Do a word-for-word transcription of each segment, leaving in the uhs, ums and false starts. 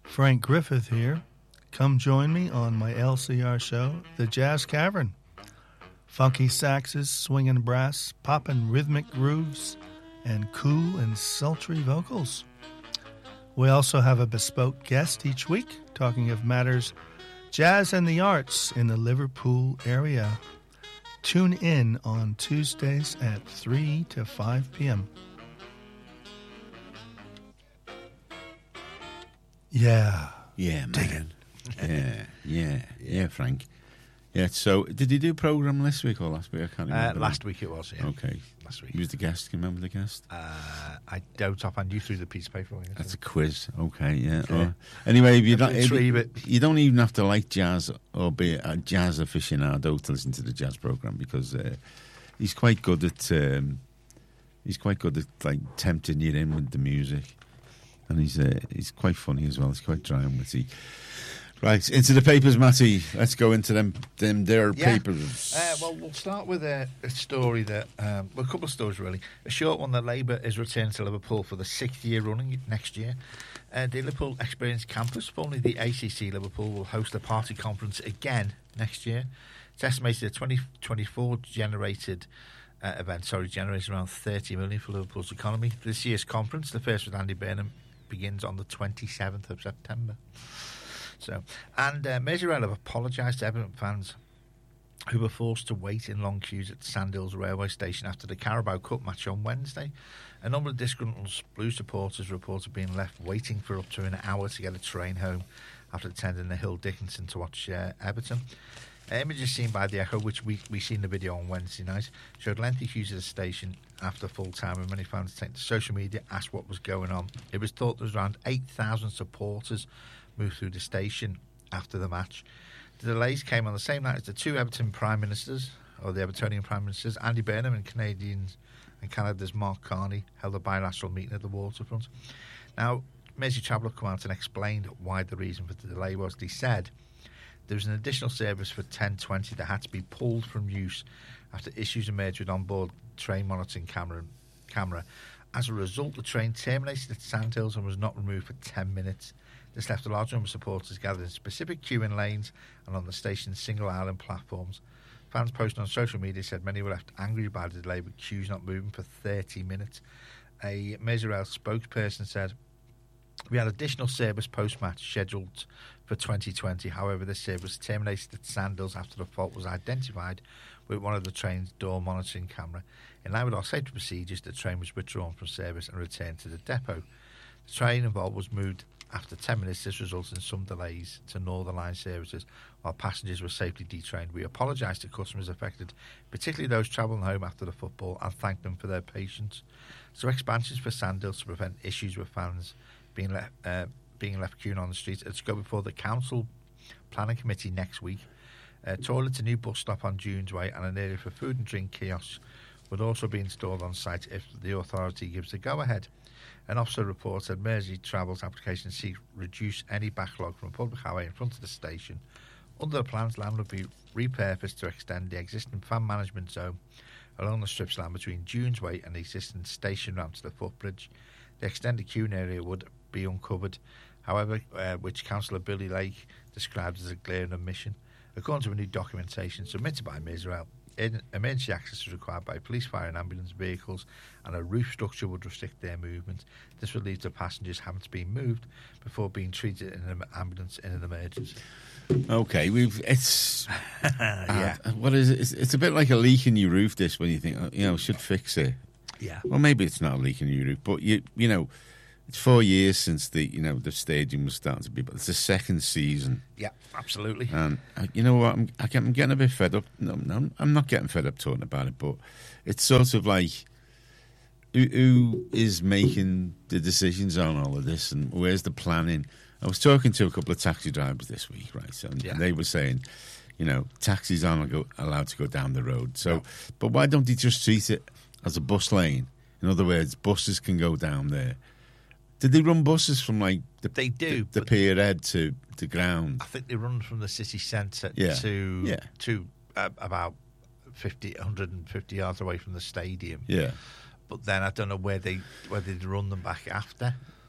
Frank Griffith here. Come join me on my L C R show, The Jazz Cavern. Funky saxes, swinging brass, popping rhythmic grooves, and cool and sultry vocals. We also have a bespoke guest each week talking of matters jazz and the arts in the Liverpool area. Tune in on Tuesdays at three to five p.m. Yeah. Yeah, man. yeah, yeah, yeah, Frank. Yeah, so did you do a programme this week or last week? I can't remember. Uh, last week it was, yeah. Okay. Last week. Who was the guest? Can you remember the guest? Uh, I don't offhand you through the piece of paper. Right? That's a quiz. Okay, yeah. Okay. Oh. Anyway, if you, don't, if retrieve you, it. you don't even have to like jazz or be a jazz aficionado to listen to the jazz programme because uh, he's quite good at um, he's quite good at like tempting you in with the music, and he's uh, he's quite funny as well. He's quite dry and witty. Right, into the papers, Matty. Let's go into them them their Yeah. papers. Uh, well, we'll start with a, a story that, um, well, a couple of stories really. A short one that Labour is returning to Liverpool for the sixth year running next year. Uh, the Liverpool Experience Campus, formerly the A C C Liverpool, will host a party conference again next year. It's estimated that twenty twenty-four generated uh, event, sorry, generated around thirty million for Liverpool's economy. This year's conference, the first with Andy Burnham, begins on the twenty-seventh of September. So, and uh, Merseyrail have apologised to Everton fans who were forced to wait in long queues at Sandhills railway station after the Carabao Cup match on Wednesday. A number of disgruntled Blues supporters reported being left waiting for up to an hour to get a train home after attending the Hill Dickinson to watch uh, Everton. Uh, images seen by the Echo, which we we seen the video on Wednesday night, showed lengthy queues at the station after full time, and many fans taking to social media asked what was going on. It was thought there was around eight thousand supporters moved through the station after the match. The delays came on the same night as the two Everton Prime Ministers, or the Evertonian Prime Ministers, Andy Burnham and Canadians and Canada's Mark Carney, held a bilateral meeting at the waterfront. Now, Mersey Travel have come out and explained why the reason for the delay was. They said there was an additional service for ten twenty that had to be pulled from use after issues emerged with onboard train monitoring camera. camera. As a result, the train terminated at Sandhills and was not removed for ten minutes. This left a large number of supporters gathered in specific queuing lanes and on the station's single island platforms. Fans posting on social media said many were left angry by the delay with queues not moving for thirty minutes. A Merseyrail spokesperson said, "We had additional service post-match scheduled for twenty twenty. However, this service was terminated at Sandhills after the fault was identified with one of the train's door monitoring camera. In line with our safety procedures, the train was withdrawn from service and returned to the depot. The train involved was moved after ten minutes. This resulted in some delays to Northern Line services while passengers were safely detrained. We apologise to customers affected, particularly those travelling home after the football, and thank them for their patience." So expansions for Sandhills to prevent issues with fans being left uh, being left queuing on the streets are to go before the council planning committee next week. Uh, toilets, a new bus stop on Dunes Way, and an area for food and drink kiosks would also be installed on site if the authority gives the go-ahead. An officer reports that Mersey Travel's application seeks to reduce any backlog from a public highway in front of the station. Under the plans, land would be repurposed to extend the existing fan management zone along the strips land between Dunes Way and the existing station ramp to the footbridge. The extended queuing area would be uncovered, however, uh, which Councillor Billy Lake described as a glaring omission. According to a new documentation submitted by Merseyrail, emergency access is required by police, fire and ambulance vehicles, and a roof structure would restrict their movement. This would lead to passengers having to be moved before being treated in an ambulance in an emergency. Okay, we've it's yeah. uh, what is it? It's, it's a bit like a leak in your roof. This when you think, oh, you know, should fix it. Yeah. Well, maybe it's not a leak in your roof, but you you know, it's four years since the you know the stadium was starting to be, but it's the second season. Yeah, absolutely. And uh, you know what? I'm, I get, I'm getting a bit fed up. No, no, I'm not getting fed up talking about it, but it's sort of like who, who is making the decisions on all of this, and where's the planning? I was talking to a couple of taxi drivers this week, right? So yeah. they were saying, you know, taxis aren't go, allowed to go down the road. So, no. But why don't they just treat it as a bus lane? In other words, buses can go down there. Did they run buses from like the they do the, the pier head to the ground? I think they run from the city centre yeah. to yeah. to uh, about fifty, one hundred fifty yards away from the stadium. Yeah, but then I don't know where they where they run them back after.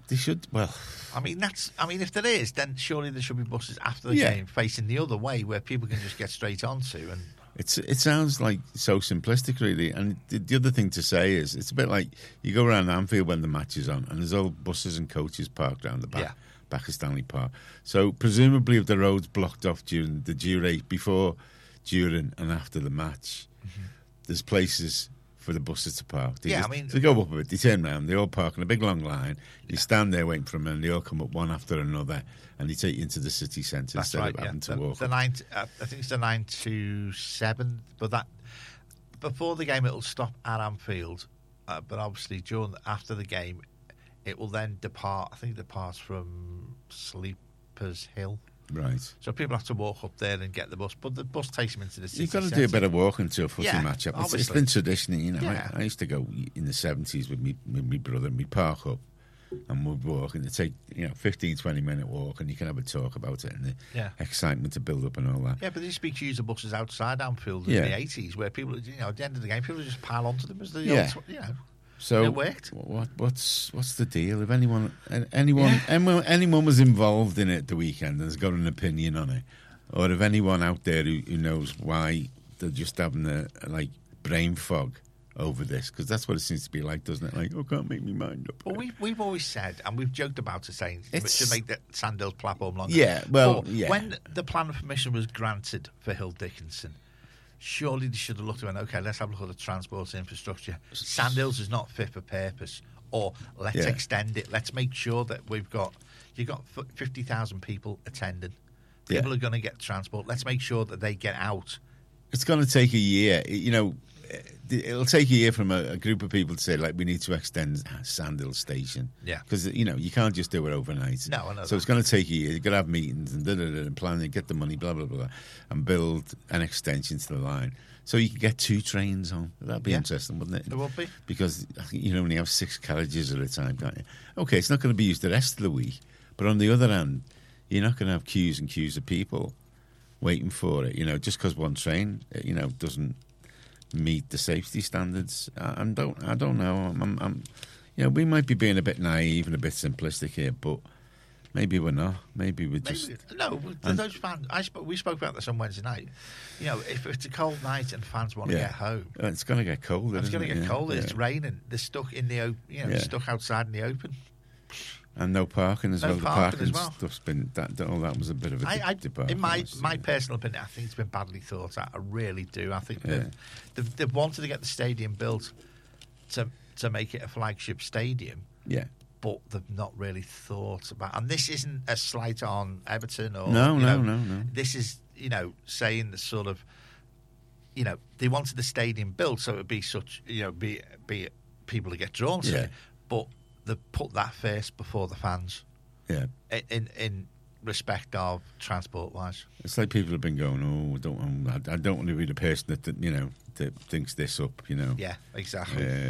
They should. Well, I mean, that's. I mean, if there is, then surely there should be buses after the Yeah. game facing the other way where people can just get straight onto. And it's it sounds like so simplistic, really. And the, the other thing to say is, it's a bit like you go around Anfield when the match is on, and there's all buses and coaches parked around the back. Yeah. Back of Stanley Park. So presumably if the road's blocked off during the duration, before, during and after the match, mm-hmm. there's places for the buses to park. They Yeah, just, I mean- they go up a bit, they turn round, they all park in a big long line, you stand there waiting for them and they all come up one after another and they take you into the city centre that's instead right. of Yeah. having to The, walk. the nine. Uh, I think it's the nine to seven. But that before the game, it'll stop at Anfield. Uh, but obviously, during after the game, it will then depart. I think it departs from Sleepers Hill. Right. So people have to walk up there and get the bus, but the bus takes them into the city You've got to centre. do a bit of walking to a footy Yeah, match up. It's, it's obviously. been traditional, you know. Yeah. I, I used to go in the seventies with me, with my brother, and we'd park up and we'd walk, and it'd take, you know, fifteen, twenty minute walk, and you can have a talk about it and the Yeah. excitement to build up and all that. Yeah, but there used to be queues of buses outside Anfield in Yeah. the eighties where people, you know, at the end of the game, people would just pile onto them as the Yeah. old, you know. So It worked. What what's what's the deal? If anyone anyone Yeah. anyone, anyone was involved in it at the weekend and has got an opinion on it, or if anyone out there who, who knows why they're just having a, a like brain fog over this, because that's what it seems to be like, doesn't it? Like, oh, can't make me mind up. Well, we've, we've always said, and we've joked about it, saying it It's- should make the Sandhills platform longer. Yeah, well, But yeah. when the plan of permission was granted for Hill Dickinson, surely they should have looked and went, okay, let's have a look at the transport infrastructure. Sandhills is not fit for purpose. Or let's Yeah. extend it. Let's make sure that we've got, you've got f- fifty thousand people attending. Yeah. People are going to get transport. Let's make sure that they get out. It's going to take a year. You know, it'll take a year from a, a group of people to say, like, we need to extend Sandhill Station. Yeah. Because, you know, you can't just do it overnight. No, I know So that. it's going to take a year. You've got to have meetings and, da, da, da, and plan and get the money, blah, blah, blah, and build an extension to the line. So you could get two trains on. That'd be Yeah. interesting, wouldn't it? It would be. Because I think you only have six carriages at a time, can't you? Okay, it's not going to be used the rest of the week. But on the other hand, you're not going to have queues and queues of people waiting for it, you know, just because one train, you know, doesn't meet the safety standards. I, I don't, I don't know. I'm, I'm, I'm, you know, we might be being a bit naive and a bit simplistic here, but maybe we're not. Maybe we're just. Maybe, no, for and- those fans, I sp- we spoke about this on Wednesday night. You know, if it's a cold night and fans want to Yeah. get home, Uh, It's going to get colder. it's going to isn't get it? Yeah, colder. yeah. It's raining. They're stuck in the open. You know, Yeah. they're stuck outside in the open. And no parking as No well. The parking parking as well. stuff's been that. All that was a bit of a I, I, debacle. in my wasn't my it? personal opinion, I think it's been badly thought out. I really do. I think Yeah. they've, they've, they've wanted to get the stadium built to to make it a flagship stadium, Yeah. but they've not really thought about. And this isn't a slight on Everton or No, you no, know, no, no. This is you know saying the sort of you know they wanted the stadium built so it would be such you know be be people to get drawn to Yeah. it, but they put that first before the fans Yeah. in in, in respect of transport wise. It's like people have been going, oh, I don't, um, I, I don't want to be the person that, that you know that thinks this up, you know. Yeah, exactly. Uh,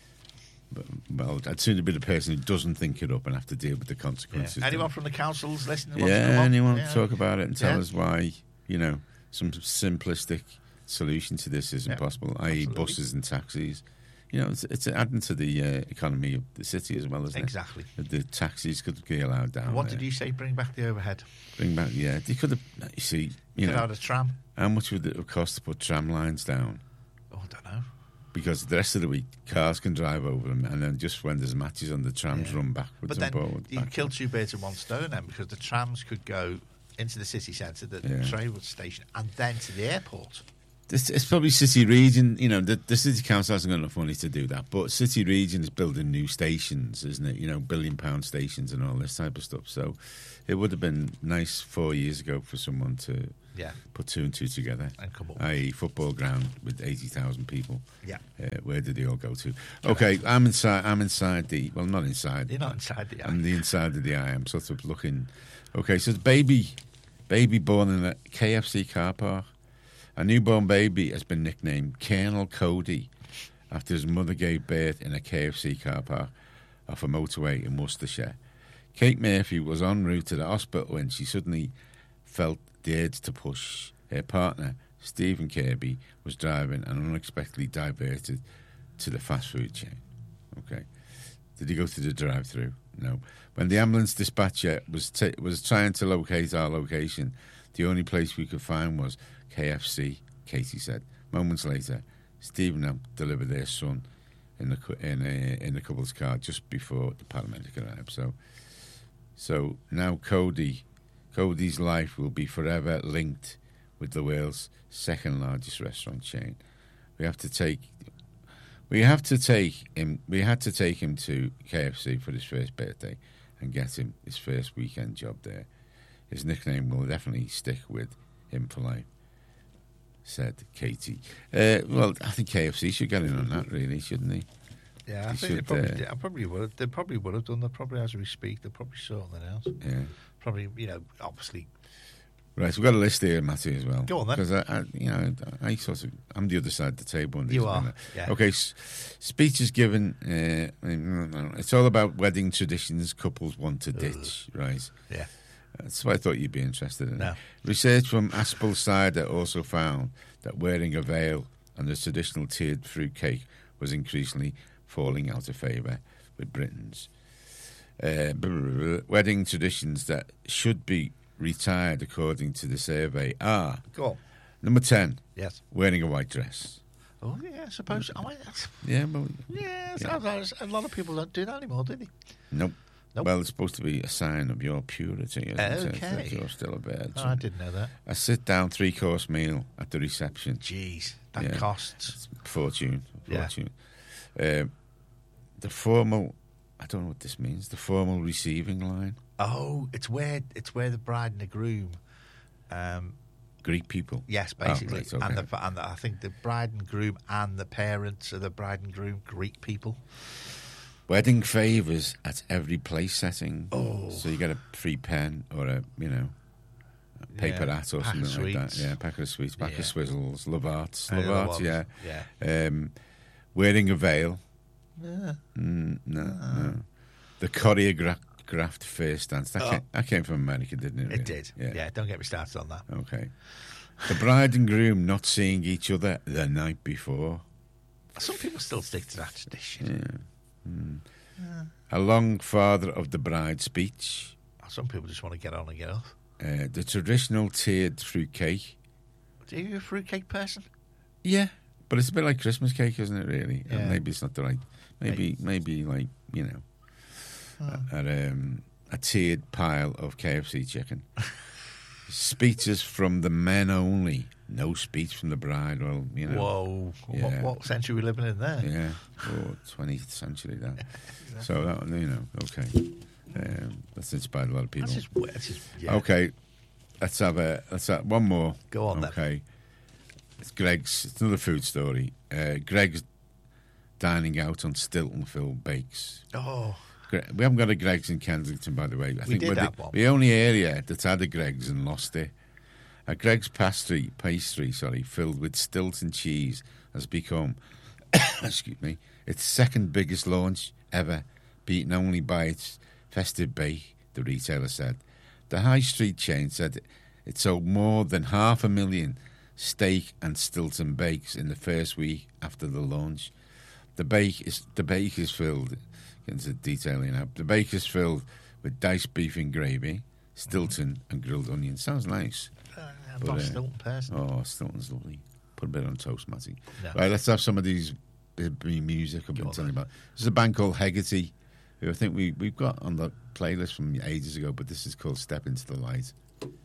but, well, I'd sooner be the person who doesn't think it up and have to deal with the Yeah. consequences. Anyone than- from the councils listening? wants to yeah, come on? anyone Yeah. talk about it and tell Yeah. us why, you know, some simplistic solution to this isn't Yeah, possible, that is absolutely. buses and taxis. You know, it's, it's adding to the uh, economy of the city as well, isn't Exactly. it? The taxis could be allowed down What there. did you say? Bring back the overhead. Bring back, yeah. They could have, you see, you Get know, out a tram. how much would it have cost to put tram lines down? Oh, I don't know. Because the rest of the week, cars can drive over them, and then just when there's matches on, the trams Yeah. run backwards But then and forwards. you kill two birds with one stone then, because the trams could go into the city centre, the Yeah. train station, and then to the airport. It's, it's probably City Region, you know, the, the City Council hasn't got enough money to do that, but City Region is building new stations, isn't it? You know, billion pound stations and all this type of stuff. So it would have been nice four years ago for someone to Yeah, put two and two together. and come up. that is, football ground with eighty thousand people. Yeah. Uh, where did they all go to? Okay, I'm inside. I'm inside the. Well, not inside. You're not inside the I'm the inside of the eye. I'm sort of looking. Okay, so the baby, baby born in a K F C car park. A newborn baby has been nicknamed Colonel Cody after his mother gave birth in a K F C car park off a motorway in Worcestershire. Kate Murphy was en route to the hospital when she suddenly felt the urge to push. Her partner, Stephen Kirby, was driving and unexpectedly diverted to the fast food chain. Okay. Did he go to the drive-through? no. When the ambulance dispatcher was t- was trying to locate our location, the only place we could find was K F C, Katie said. Moments later, Steve and I delivered their son in the cu- in a, in the couple's car just before the paramedic arrived. So, so now Cody, Cody's life will be forever linked with the world's second largest restaurant chain. We have to take, we have to take him. We had to take him to K F C for his first birthday and get him his first weekend job there. His nickname will definitely stick with him for life, said Katie. Uh, well, I think K F C should get in on that, really, shouldn't he? Yeah, I He think they should, probably, uh, did. I probably would have. They probably would have done that. Probably as we speak, they're probably sorting that out. Yeah. Probably, you know, obviously. Right, so we've got a list here, Matthew, as well. Go on, then. Because I, I, you know, I sort of, I'm the other side of the table. On these, You are, isn't it? yeah. Okay, s- speeches given. Uh, I mean, it's all about wedding traditions couples want to ditch, right? Yeah. That's why I thought you'd be interested in No. it. Research from Aspel Cider also found that wearing a veil and the traditional tiered fruit cake was increasingly falling out of favour with Britons. Uh, wedding traditions that should be retired, according to the survey, are Go on. number ten, Yes. wearing a white dress. Oh, yeah, I suppose. I mean, that's, Yeah, well, yeah, Yeah. yeah. A lot of people don't do that anymore, do they? nope. Nope. Well, it's supposed to be a sign of your purity, isn't it? Okay. That you're still a virgin. Oh, I didn't know that. A sit-down three-course meal at the reception. Jeez, that Yeah. costs. Fortune. Yeah. Fortune. Uh, the formal, I don't know what this means, the formal receiving line. Oh, it's where it's where the bride and the groom. Um, Greek people. yes, Oh, basically, right, okay. and the and the, I think the bride and groom and the parents of the bride and groom, Greek people. Wedding favours at every place setting. Oh. So you get a free pen or a, you know, a paper Yeah, hat or pack of something like that. sweets. Yeah, pack of sweets, pack Yeah. of swizzles, love arts. Any Love other arts, ones? yeah. Yeah. Um, wearing a veil. Yeah. Mm, no, no. The choreographed first dance. That, Oh. came, that came from America, didn't it? It really? did. Yeah. Don't get me started on that. Okay. The bride and groom not seeing each other the night before. Some people still stick to that tradition. Yeah. Mm. A long father of the bride speech. Some people just want to get on and get off. Uh, the traditional tiered fruit cake. Are you a fruitcake person? Yeah, but it's a bit like Christmas cake, isn't it? Really? And Yeah. maybe it's not the right. Maybe, maybe like you know, Hmm. a, um, a tiered pile of K F C chicken. Speeches from the men only. No speech from the bride. Well, you know. Whoa. Yeah. What, what century are we living in there? Yeah, or twentieth century that. So that you know, okay, um, that's inspired a lot of people. That's just, that's just, yeah. Okay, let's have a let's have one more. Go on then. Okay, it's Greg's. It's another food story. Uh, Greg's dining out on Stilton Phil Bakes. Oh, Gre- We haven't got a Greg's in Kensington, by the way. I We did we're have the, one. the only area that's had a Greg's and lost it. A Greg's pastry, pastry, sorry, filled with Stilton cheese has become, excuse me, its second biggest launch ever, beaten only by its festive bake, the retailer said. The high street chain said it sold more than half a million steak and Stilton bakes in the first week after the launch. The bake is the bake is filled, into the detailing now. The bake is filled with diced beef and gravy, Stilton and grilled onions. Sounds nice. uh, I'm But, not uh, a Stilton person. Oh, Stilton's lovely. Put a bit on toast, Matty. No. Right, let's have some of these uh, music I've Go been on telling you then. about. There's a band called Hegarty, who I think we, we've got on the playlist from ages ago, but this is called Step Into the Light.